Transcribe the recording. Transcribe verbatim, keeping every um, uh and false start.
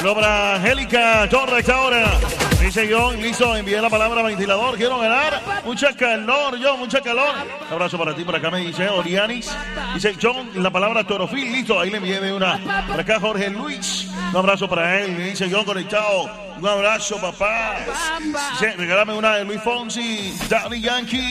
Saludos para Angélica Torres ahora. Dice John, listo, envié la palabra ventilador, quiero ganar. Mucha calor, John, mucha calor. Un abrazo para ti, por acá me dice Orianis. Dice John, la palabra torofil, listo, ahí le envié de una. Por acá Jorge Luis, un abrazo para él. Me dice John conectado. Un abrazo, papá. Dice, regálame una de Luis Fonsi, Daddy Yankee.